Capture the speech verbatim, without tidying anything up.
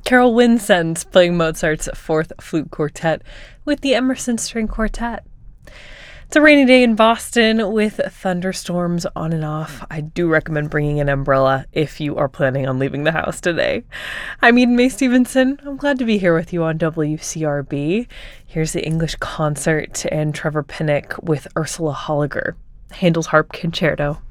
Carol Winson's playing Mozart's Fourth Flute Quartet with the Emerson String Quartet. It's a rainy day in Boston with thunderstorms on and off. I do recommend bringing an umbrella if you are planning on leaving the house today. I'm Eden Mae Stevenson. I'm glad to be here with you on W C R B. Here's the English Concert and Trevor Pinnock with Ursula Holliger, Handel's Harp Concerto.